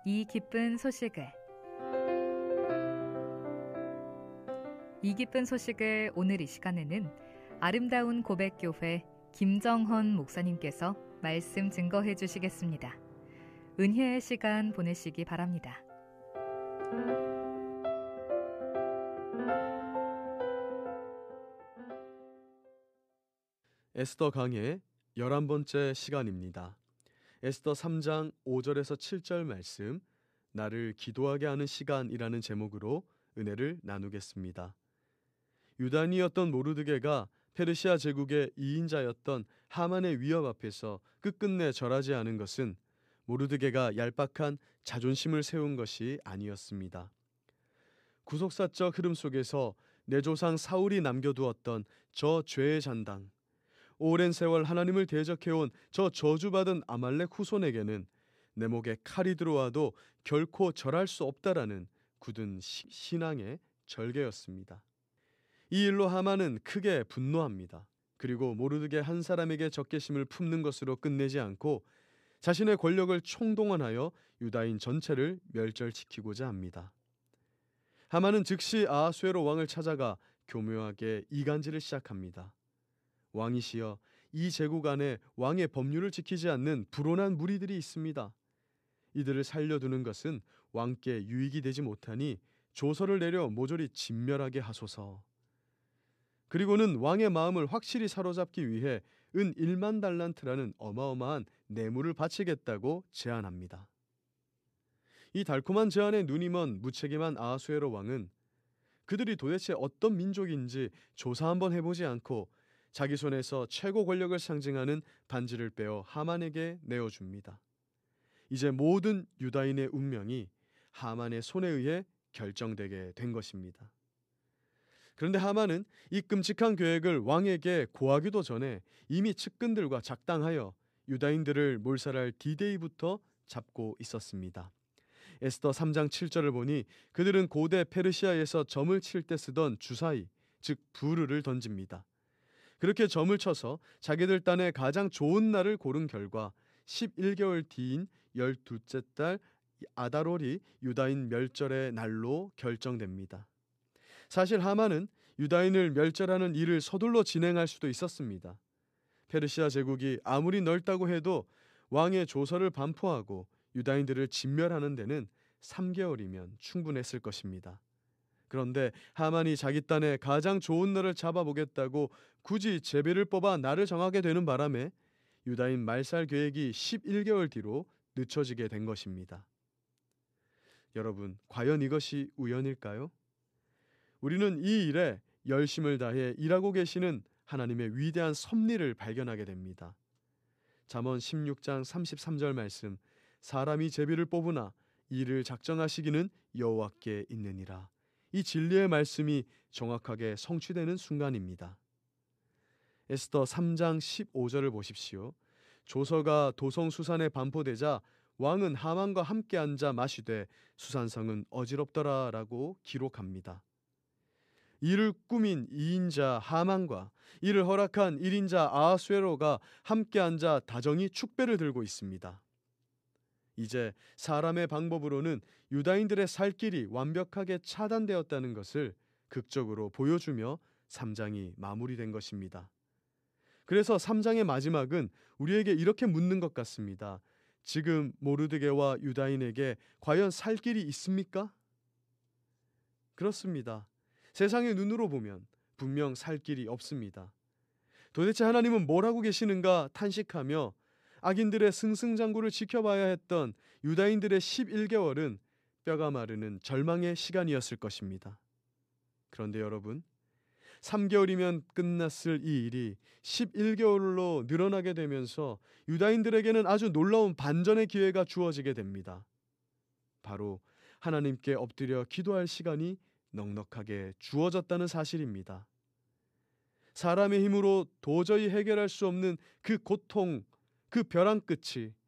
이 기쁜 소식을 오늘 이 시간에는 아름다운 고백교회 김정헌 목사님께서 말씀 증거해 주시겠습니다. 은혜의 시간 보내시기 바랍니다. 에스더 강의 11번째 시간입니다. 에스더 3장 5절에서 7절 말씀, 나를 기도하게 하는 시간이라는 제목으로 은혜를 나누겠습니다. 유다인이었던 모르드게가 페르시아 제국의 2인자였던 하만의 위협 앞에서 끝끝내 절하지 않은 것은 모르드게가 얄팍한 자존심을 세운 것이 아니었습니다. 구속사적 흐름 속에서 내 조상 사울이 남겨두었던 저 죄의 잔당, 오랜 세월 하나님을 대적해온 저 저주받은 아말렉 후손에게는 내 목에 칼이 들어와도 결코 절할 수 없다라는 굳은 신앙의 절개였습니다. 이 일로 하만은 크게 분노합니다. 그리고 모르드게 한 사람에게 적개심을 품는 것으로 끝내지 않고 자신의 권력을 총동원하여 유다인 전체를 멸절시키고자 합니다. 하만은 즉시 아하수에로 왕을 찾아가 교묘하게 이간질을 시작합니다. 왕이시여, 이 제국 안에 왕의 법률을 지키지 않는 불온한 무리들이 있습니다. 이들을 살려두는 것은 왕께 유익이 되지 못하니 조서를 내려 모조리 진멸하게 하소서. 그리고는 왕의 마음을 확실히 사로잡기 위해 은 1만 달란트라는 어마어마한 뇌물을 바치겠다고 제안합니다. 이 달콤한 제안에 눈이 먼 무책임한 아하수에로 왕은 그들이 도대체 어떤 민족인지 조사 한번 해보지 않고 자기 손에서 최고 권력을 상징하는 반지를 빼어 하만에게 내어줍니다. 이제 모든 유다인의 운명이 하만의 손에 의해 결정되게 된 것입니다. 그런데 하만은 이 끔찍한 계획을 왕에게 고하기도 전에 이미 측근들과 작당하여 유다인들을 몰살할 D-Day부터 잡고 있었습니다. 에스더 3장 7절을 보니 그들은 고대 페르시아에서 점을 칠 때 쓰던 주사위, 즉 부르를 던집니다. 그렇게 점을 쳐서 자기들 딴에 가장 좋은 날을 고른 결과 11개월 뒤인 12째 달 아달월이 유다인 멸절의 날로 결정됩니다. 사실 하만은 유다인을 멸절하는 일을 서둘러 진행할 수도 있었습니다. 페르시아 제국이 아무리 넓다고 해도 왕의 조서를 반포하고 유다인들을 진멸하는 데는 3개월이면 충분했을 것입니다. 그런데 하만이 자기 딴에 가장 좋은 날을 잡아보겠다고 굳이 제비를 뽑아 날을 정하게 되는 바람에 유다인 말살 계획이 11개월 뒤로 늦춰지게 된 것입니다. 여러분, 과연 이것이 우연일까요? 우리는 이 일에 열심을 다해 일하고 계시는 하나님의 위대한 섭리를 발견하게 됩니다. 잠언 16장 33절 말씀, 사람이 제비를 뽑으나 이를 작정하시기는 여호와께 있느니라. 이 진리의 말씀이 정확하게 성취되는 순간입니다. 에스더 3장 15절을 보십시오. 조서가 도성 수산에 반포되자 왕은 하만과 함께 앉아 마시되 수산성은 어지럽더라 라고 기록합니다. 이를 꾸민 2인자 하만과 이를 허락한 1인자 아하수에로가 함께 앉아 다정히 축배를 들고 있습니다. 이제 사람의 방법으로는 유다인들의 살 길이 완벽하게 차단되었다는 것을 극적으로 보여주며 3장이 마무리된 것입니다. 그래서 3장의 마지막은 우리에게 이렇게 묻는 것 같습니다. 지금 모르드게와 유다인에게 과연 살 길이 있습니까? 그렇습니다. 세상의 눈으로 보면 분명 살 길이 없습니다. 도대체 하나님은 뭘 하고 계시는가 탄식하며 악인들의 승승장구를 지켜봐야 했던 유다인들의 11개월은 뼈가 마르는 절망의 시간이었을 것입니다. 그런데 여러분, 3개월이면 끝났을 이 일이 11개월로 늘어나게 되면서 유다인들에게는 아주 놀라운 반전의 기회가 주어지게 됩니다. 바로 하나님께 엎드려 기도할 시간이 넉넉하게 주어졌다는 사실입니다. 사람의 힘으로 도저히 해결할 수 없는 그 고통, 그 벼랑 끝이